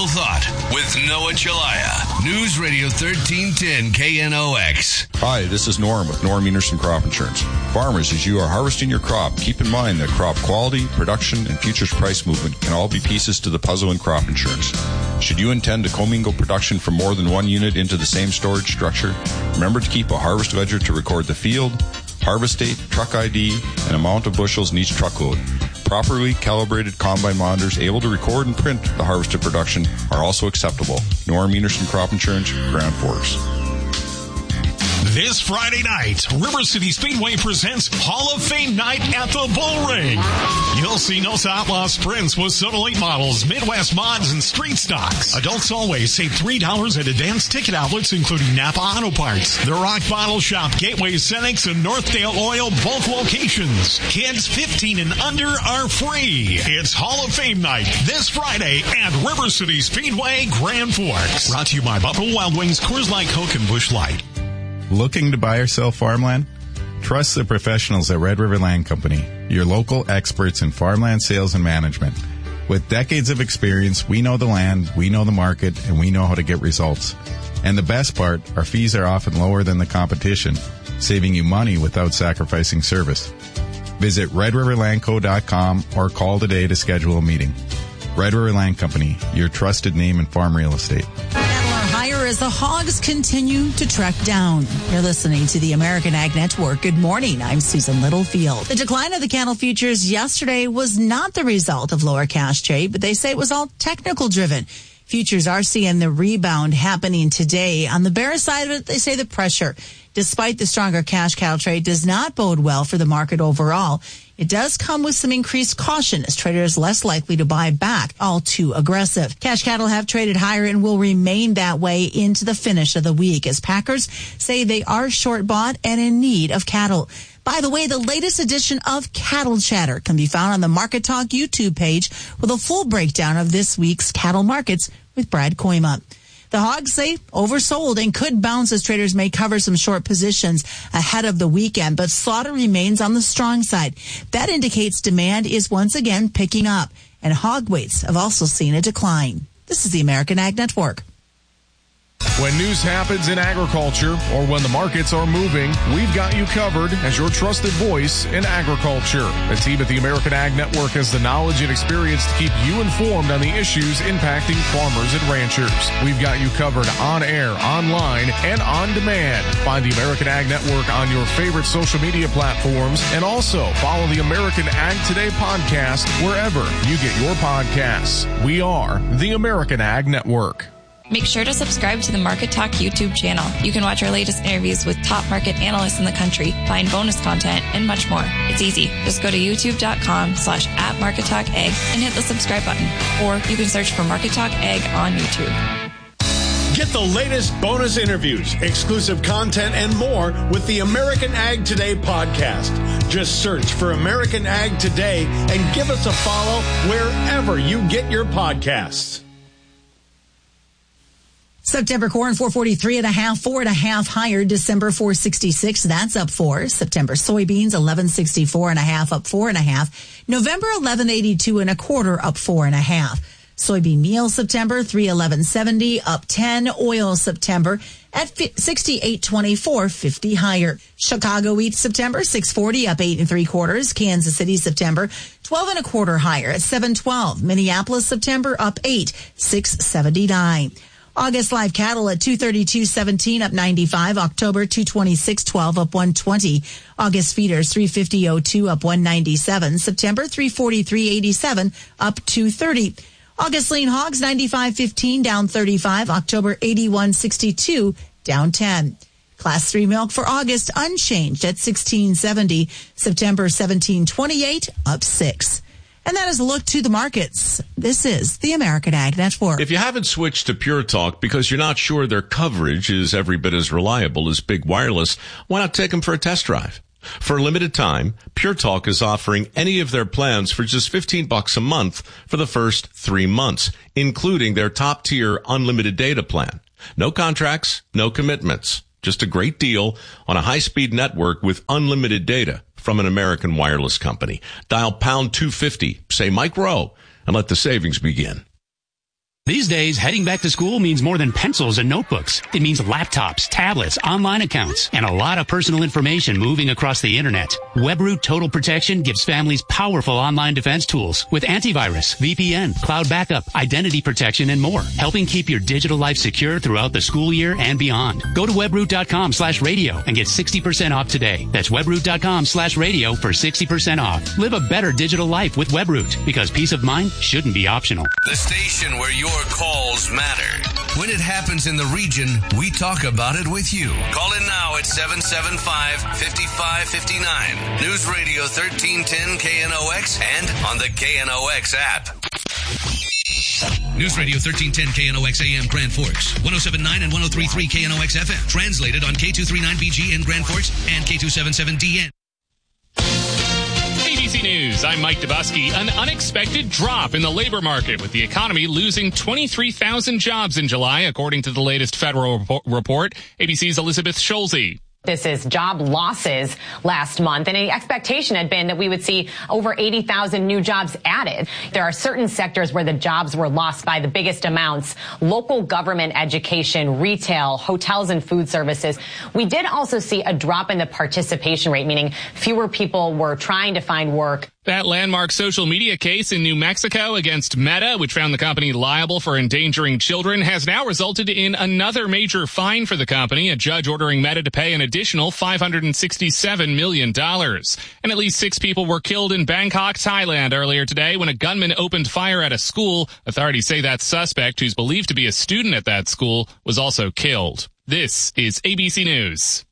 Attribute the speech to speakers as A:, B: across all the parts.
A: Critical Thought with Noah Chelaya. News Radio 1310 KNOX.
B: Hi, this is Norm with Norm Enerson Crop Insurance. Farmers, as you are harvesting your crop, keep in mind that crop quality, production, and futures price movement can all be pieces to the puzzle in crop insurance. Should you intend to commingle production from more than one unit into the same storage structure, remember to keep a harvest ledger to record the field, harvest date, truck ID, and amount of bushels in each truckload. Properly calibrated combine monitors able to record and print the harvested production are also acceptable. Norm Enerson Crop Insurance, Grand Forks.
C: This Friday night, River City Speedway presents Hall of Fame Night at the Bull Ring. You'll see Nos Outlaw sprints with Soda Late models, Midwest mods, and street stocks. Adults always save $3 at advanced ticket outlets, including Napa Auto Parts, The Rock Bottle Shop, Gateway Cenex, and Northdale Oil, both locations. Kids 15 and under are free. It's Hall of Fame Night this Friday at River City Speedway, Grand Forks. Brought to you by Buffalo Wild Wings, Coors Light, Coke, and Busch Light.
D: Looking to buy or sell farmland? Trust the professionals at Red River Land Company, your local experts in farmland sales and management. With decades of experience, we know the land, we know the market, and we know how to get results. And the best part, our fees are often lower than the competition, saving you money without sacrificing service. Visit redriverlandco.com or call today to schedule a meeting. Red River Land Company, your trusted name in farm real estate.
E: Higher as the hogs continue to trek down. You're listening to the American Ag Network. Good morning. I'm Susan Littlefield. The decline of the cattle futures yesterday was not the result of lower cash trade, but they say it was all technical driven. Futures are seeing the rebound happening today. On the bear side of it, they say the pressure, despite the stronger cash cattle trade, does not bode well for the market overall. It does come with some increased caution as traders less likely to buy back all too aggressive. Cash cattle have traded higher and will remain that way into the finish of the week as packers say they are short bought and in need of cattle. By the way, the latest edition of Cattle Chatter can be found on the Market Talk YouTube page with a full breakdown of this week's cattle markets with Brad Koima. The hogs say oversold and could bounce as traders may cover some short positions ahead of the weekend, but slaughter remains on the strong side. That indicates demand is once again picking up, and hog weights have also seen a decline. This is the American Ag Network.
F: When news happens in agriculture or when the markets are moving, we've got you covered as your trusted voice in agriculture. The team at the American Ag Network has the knowledge and experience to keep you informed on the issues impacting farmers and ranchers. We've got you covered on air, online, and on demand. Find the American Ag Network on your favorite social media platforms and also follow the American Ag Today podcast wherever you get your podcasts. We are the American Ag Network.
G: Make sure to subscribe to the Market Talk YouTube channel. You can watch our latest interviews with top market analysts in the country, find bonus content, and much more. It's easy. Just go to youtube.com/@MarketTalkAg and hit the subscribe button. Or you can search for Market Talk Ag on YouTube.
H: Get the latest bonus interviews, exclusive content, and more with the American Ag Today podcast. Just search for American Ag Today and give us a follow wherever you get your podcasts.
E: September corn 443.5, 4.5 higher. December 466, that's up 4. September soybeans 1164.5, up 4.5. November 1182.25, up 4.5. Soybean meal September 311.70, up 10. Oil September at 68.24, 50 higher. Chicago wheat September 640, up 8 3/4. Kansas City September 12.25 higher at 712. Minneapolis September up 8, 679. August live cattle at 232.17, up 95. October 226.12, up 120. August feeders 350.02, up 197. September 343.87, up 230. August lean hogs 95.15, down 35. October 81.62, down 10. Class 3 milk for August unchanged at 16.70. September 17.28, up 6. And that is a look to the markets. This is the American Ag Network.
I: If you haven't switched to Pure Talk because you're not sure their coverage is every bit as reliable as Big Wireless, why not take them for a test drive? For a limited time, Pure Talk is offering any of their plans for just $15 a month for the first 3 months, including their top-tier unlimited data plan. No contracts, no commitments. Just a great deal on a high-speed network with unlimited data from an American wireless company. Dial pound 250, say Mike Rowe, and let the savings begin.
J: These days, heading back to school means more than pencils and notebooks. It means laptops, tablets, online accounts, and a lot of personal information moving across the internet. WebRoot Total Protection gives families powerful online defense tools with antivirus, VPN, cloud backup, identity protection, and more, helping keep your digital life secure throughout the school year and beyond. Go to webroot.com/radio and get 60% off today. That's webroot.com/radio for 60% off. Live a better digital life with WebRoot, because peace of mind shouldn't be optional.
A: The station where your calls matter. When it happens in the region, we talk about it with you. Call in now at 775-5559. News Radio 1310 KNOX and on the KNOX app.
K: News Radio 1310 KNOX AM Grand Forks, 107.9 and 103.3 KNOX FM. Translated on K239BG in Grand Forks and K277DN.
L: ABC News, I'm Mike Dubusky. An unexpected drop in the labor market, with the economy losing 23,000 jobs in July, according to the latest federal report. ABC's Elizabeth Scholze.
M: This is job losses last month, and the expectation had been that we would see over 80,000 new jobs added. There are certain sectors where the jobs were lost by the biggest amounts: local government, education, retail, hotels, and food services. We did also see a drop in the participation rate, meaning fewer people were trying to find work.
L: That landmark social media case in New Mexico against Meta, which found the company liable for endangering children, has now resulted in another major fine for the company, a judge ordering Meta to pay an additional $567 million. And at least 6 people were killed in Bangkok, Thailand earlier today when a gunman opened fire at a school. Authorities say that suspect, who's believed to be a student at that school, was also killed. This is ABC News.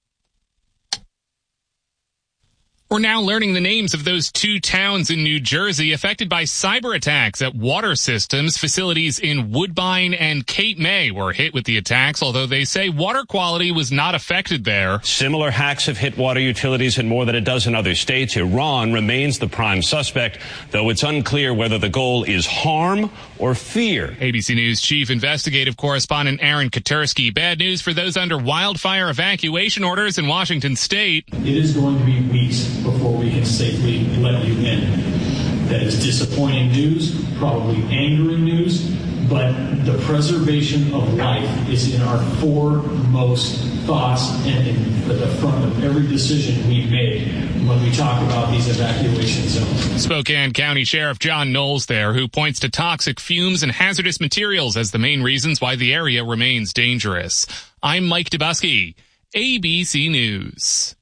L: We're now learning the names of those 2 towns in New Jersey affected by cyber attacks at water systems. Facilities in Woodbine and Cape May were hit with the attacks, although they say water quality was not affected there.
N: Similar hacks have hit water utilities in more than a dozen other states. Iran remains the prime suspect, though it's unclear whether the goal is harm or fear.
L: ABC News Chief Investigative Correspondent Aaron Katersky. Bad news for those under wildfire evacuation orders in Washington State.
O: It is going to be weeks before we can safely let you in. That is disappointing news, probably angering news, but the preservation of life is in our foremost thoughts and at the front of every decision we make when we talk about these evacuation zones.
L: Spokane County Sheriff John Knowles there, who points to toxic fumes and hazardous materials as the main reasons why the area remains dangerous. I'm Mike Dubusky, ABC News.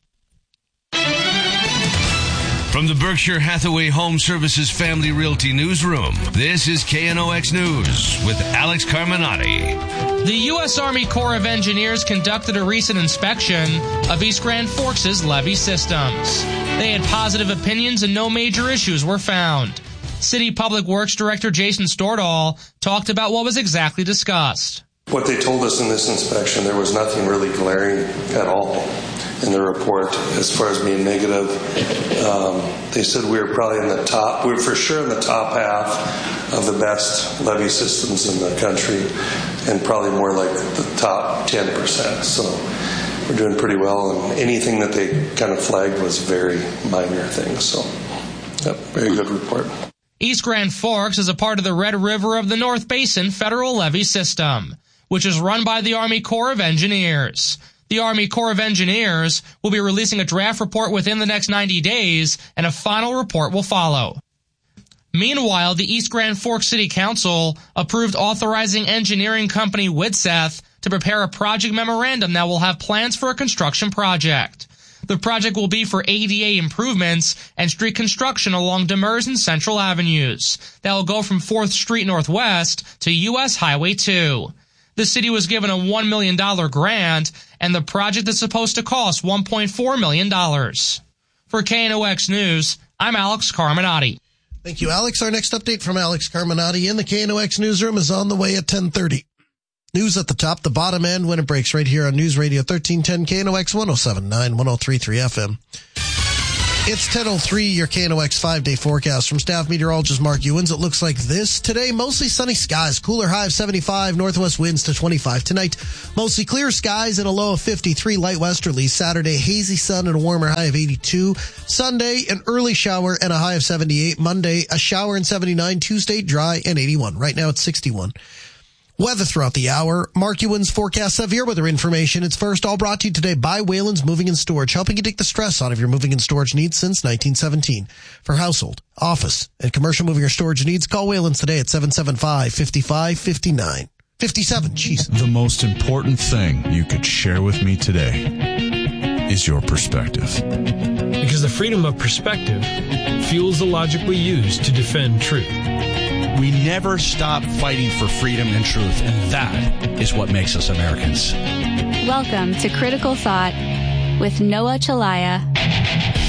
A: From the Berkshire Hathaway Home Services Family Realty Newsroom, this is KNOX News with Alex Carminati.
P: The U.S. Army Corps of Engineers conducted a recent inspection of East Grand Forks' levee systems. They had positive opinions and no major issues were found. City Public Works Director Jason Stordahl talked about what was exactly discussed.
Q: What they told us in this inspection, there was nothing really glaring at all in the report as far as being negative. They said we were probably in the top, we were for sure in the top half of the best levee systems in the country, and probably more like the top 10%. So we're doing pretty well, and anything that they kind of flagged was very minor things. So, yep, very good report.
P: East Grand Forks is a part of the Red River of the North Basin Federal Levee System, which is run by the Army Corps of Engineers. The Army Corps of Engineers will be releasing a draft report within the next 90 days, and a final report will follow. Meanwhile, the East Grand Forks City Council approved authorizing engineering company Widseth to prepare a project memorandum that will have plans for a construction project. The project will be for ADA improvements and street construction along Demers and Central Avenues. That will go from 4th Street Northwest to U.S. Highway 2. The city was given a $1 million grant, and the project is supposed to cost $1.4 million. For KNOX News, I'm Alex Carminati.
R: Thank you, Alex. Our next update from Alex Carminati in the KNOX newsroom is on the way at 10:30. News at the top, the bottom end when it breaks right here on News Radio 1310 KNOX 107.9, 103.3 FM. It's 10:03, your KNOX 5-day forecast from staff meteorologist Mark Ewens. It looks like this. Today, mostly sunny skies, cooler high of 75, northwest winds to 25. Tonight, mostly clear skies and a low of 53, light westerly. Saturday, hazy sun and a warmer high of 82. Sunday, an early shower and a high of 78. Monday, a shower and 79. Tuesday, dry and 81. Right now, it's 61. Weather throughout the hour. Mark Ewens forecasts severe weather information. It's first all brought to you today by Wayland's Moving and Storage, helping you take the stress out of your moving and storage needs since 1917. For household, office, and commercial moving or storage needs, call Wayland's today at 775-5559. 57, jeez.
S: The most important thing you could share with me today is your perspective.
T: Because the freedom of perspective fuels the logic we use to defend truth.
U: We never stop fighting for freedom and truth, and that is what makes us Americans.
V: Welcome to Critical Thought with Noah Chalaya.